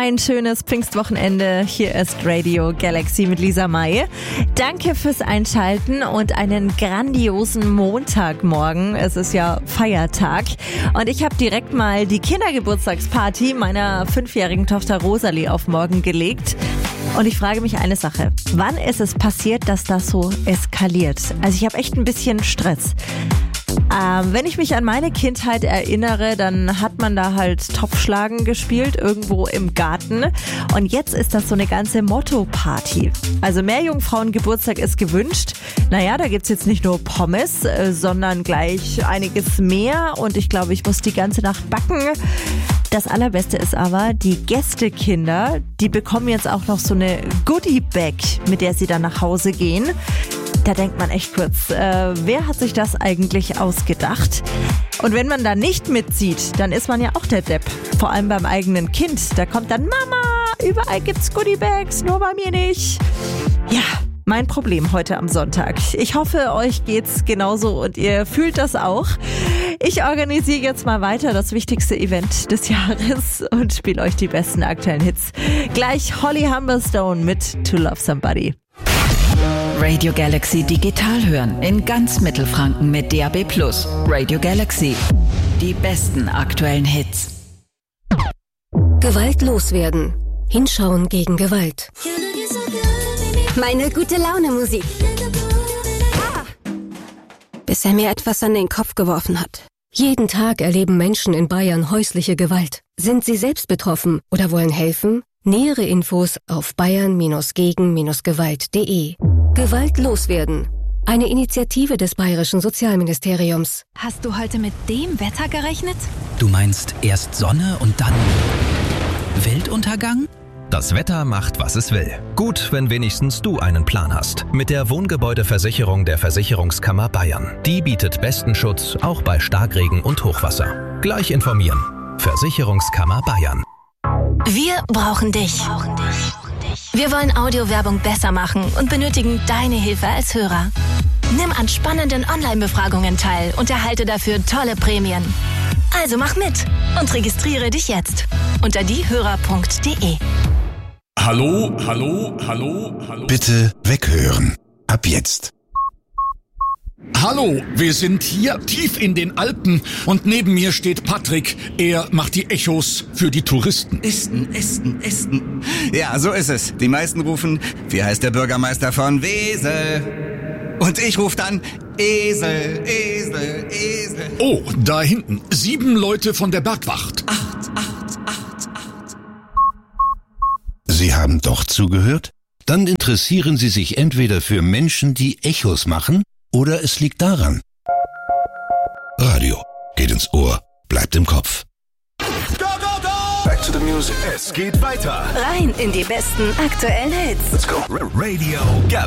ein schönes Pfingstwochenende. Hier ist Radio Galaxy mit Lisa May. Danke fürs Einschalten und einen grandiosen Montagmorgen. Es ist ja Feiertag und ich habe direkt mal die Kindergeburtstagsparty meiner 5-jährigen Tochter Rosalie auf morgen gelegt. Und ich frage mich eine Sache. Wann ist es passiert, dass das so eskaliert? Also ich habe echt ein bisschen Stress. Wenn ich mich an meine Kindheit erinnere, dann hat man da halt Topfschlagen gespielt, irgendwo im Garten. Und jetzt ist das so eine ganze Motto-Party. Also Meerjungfrauengeburtstag ist gewünscht. Naja, da gibt's jetzt nicht nur Pommes, sondern gleich einiges mehr. Und ich glaube, ich muss die ganze Nacht backen. Das Allerbeste ist aber, die Gästekinder, die bekommen jetzt auch noch so eine Goodie-Bag, mit der sie dann nach Hause gehen. Da denkt man echt kurz, wer hat sich das eigentlich ausgedacht? Und wenn man da nicht mitzieht, dann ist man ja auch der Depp. Vor allem beim eigenen Kind. Da kommt dann Mama, überall gibt's Goodiebags, nur bei mir nicht. Ja, mein Problem heute am Sonntag. Ich hoffe, euch geht's genauso und ihr fühlt das auch. Ich organisiere jetzt mal weiter das wichtigste Event des Jahres und spiele euch die besten aktuellen Hits. Gleich Holly Humberstone mit To Love Somebody. Radio Galaxy digital hören in ganz Mittelfranken mit DAB+. Radio Galaxy. Die besten aktuellen Hits. Gewalt loswerden. Hinschauen gegen Gewalt. Meine gute Laune Musik. Bis er mir etwas an den Kopf geworfen hat. Jeden Tag erleben Menschen in Bayern häusliche Gewalt. Sind sie selbst betroffen oder wollen helfen? Nähere Infos auf bayern-gegen-gewalt.de. Gewalt loswerden. Eine Initiative des Bayerischen Sozialministeriums. Hast du heute mit dem Wetter gerechnet? Du meinst erst Sonne und dann Weltuntergang? Das Wetter macht, was es will. Gut, wenn wenigstens du einen Plan hast. Mit der Wohngebäudeversicherung der Versicherungskammer Bayern. Die bietet besten Schutz, auch bei Starkregen und Hochwasser. Gleich informieren. Versicherungskammer Bayern. Wir brauchen dich. Wir wollen Audiowerbung besser machen und benötigen deine Hilfe als Hörer. Nimm an spannenden Online-Befragungen teil und erhalte dafür tolle Prämien. Also mach mit und registriere dich jetzt unter diehörer.de. Hallo. Bitte weghören. Ab jetzt. Hallo, wir sind hier tief in den Alpen und neben mir steht Patrick. Er macht die Echos für die Touristen. Essen. Ja, so ist es. Die meisten rufen, wie heißt der Bürgermeister von Wesel? Und ich rufe dann, Esel. Oh, da hinten, 7 Leute von der Bergwacht. 8. Sie haben doch zugehört? Dann interessieren Sie sich entweder für Menschen, die Echos machen, oder es liegt daran. Radio geht ins Ohr, bleibt im Kopf. Go! Back to the music. Es geht weiter. Rein in die besten aktuellen Hits. Let's go. Radio Galaxy.